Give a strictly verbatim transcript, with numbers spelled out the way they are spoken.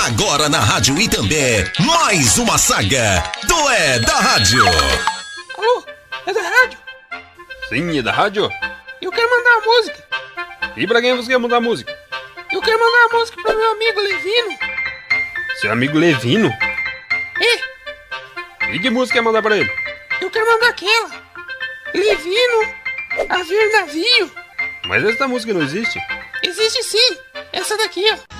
Agora na Rádio Itambé, mais uma saga do É da Rádio. Alô, é da rádio? Sim, é da rádio? Eu quero mandar uma música. E pra quem você quer mandar música? Eu quero mandar uma música pro meu amigo Levino. Seu amigo Levino? É, E que música quer mandar pra ele? eu quero mandar aquela. Levino, a ver navio. Mas essa música não existe. Existe sim, essa daqui, ó.